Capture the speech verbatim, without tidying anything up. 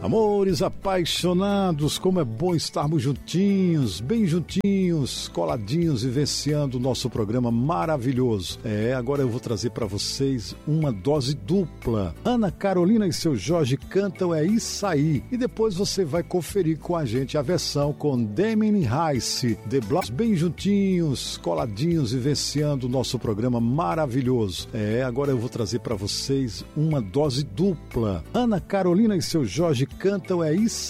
Amores apaixonados, como é bom estarmos juntinhos, bem juntinhos, coladinhos, vivenciando o nosso programa maravilhoso. É, agora eu vou trazer para vocês uma dose dupla. Ana Carolina e seu Jorge cantam É Isso Aí. E depois você vai conferir com a gente a versão com Damien Rice, The Blues, bem juntinhos, coladinhos, vivenciando o nosso programa maravilhoso. É, agora eu vou trazer para vocês uma dose dupla. Ana Carolina e seu Jorge cantam É Isso